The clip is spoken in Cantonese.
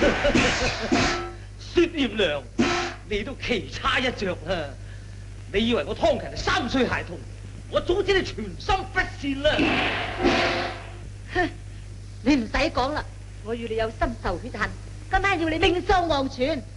雪艷娘，你都奇差一着啦！你以為我湯勤係3歲孩童？我早知你全心不善啦！ 哼，你唔使講啦，我與你有深仇血恨，今晚要你命喪黃泉。